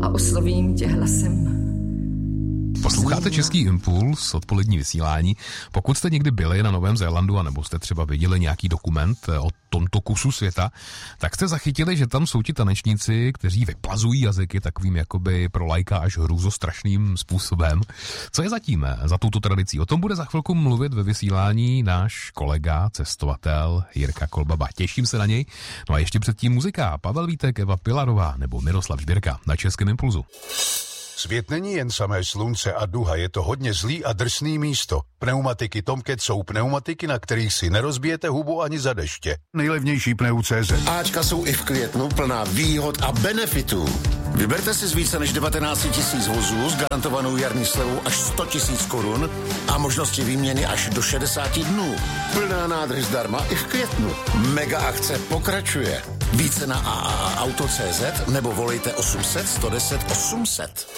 a oslovím tě hlasem. Posloucháte Český impuls, odpolední vysílání. Pokud jste někdy byli na Novém Zélandu, anebo jste třeba viděli nějaký dokument o tomto kusu světa, tak jste zachytili, že tam jsou ti tanečníci, kteří vyplazují jazyky takovým jakoby pro laika až hrůzostrašným způsobem. Co je zatím za touto tradicí? O tom bude za chvilku mluvit ve vysílání náš kolega, cestovatel Jirka Kolbaba. Těším se na něj. No a ještě předtím muzika. Pavel Vítek, Eva Pilarová nebo Miroslav Žbírka na Českém impulzu. Svět není jen samé slunce a duha, je to hodně zlý a drsný místo. Pneumatiky Tomcat jsou pneumatiky, na kterých si nerozbijete hubu ani za deště. Nejlevnější pneu.cz. Ačka jsou i v květnu plná výhod a benefitů. Vyberte si z více než 19 000 vozů s garantovanou jarní slevou až 100 000 korun a možnosti výměny až do 60 dnů. Plná nádrž zdarma i v květnu. Mega akce pokračuje. Více na AAAauto.cz nebo volejte 800 110 800.